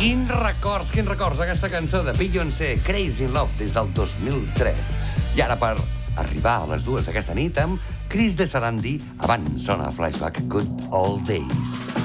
Quins records, aquesta cançó de Beyoncé, Crazy in Love, des del 2003. I ara, per arribar a les 2 d'aquesta nit, amb Chris de Sarandí, abans sona Flashback, Good Old Days.